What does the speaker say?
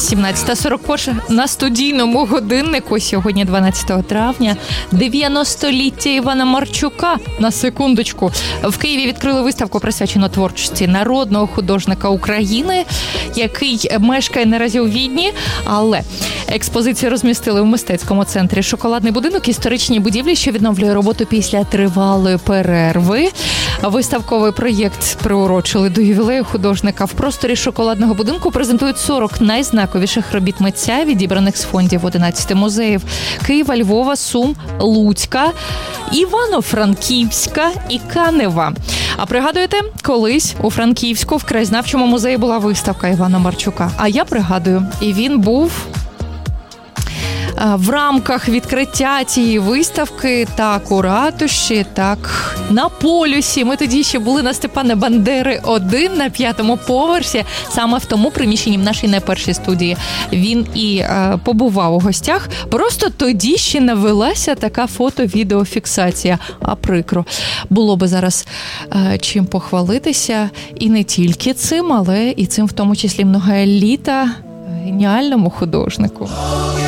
17:41 на студійному годиннику. Сьогодні 12 травня. 90-ліття Івана Марчука. На секундочку. В Києві відкрили виставку, присвячену творчості народного художника України, який мешкає наразі у Відні, але експозицію розмістили в мистецькому центрі «Шоколадний будинок», історичній будівлі, що відновлює роботу після тривалої перерви. Виставковий проєкт приурочили до ювілею художника. В просторі «Шоколадного будинку» презентують 40 найзнаковіших робіт митця, відібраних з фондів 11 музеїв Києва, Львова, Сум, Луцька, Івано-Франківська і Канева. А пригадуєте, колись у Франківську в краєзнавчому музеї була виставка Івана Марчука. А я пригадую, і він був в рамках відкриття цієї виставки так у ратуші, так на полюсі. Ми тоді ще були на Степана Бандери 1 на 5-му поверсі. Саме в тому приміщенні в нашій найпершій студії він і побував у гостях. Просто тоді ще не велася така фото-відеофіксація. А прикро. Було би зараз чим похвалитися. І не тільки цим, але і цим в тому числі многоліта геніальному художнику.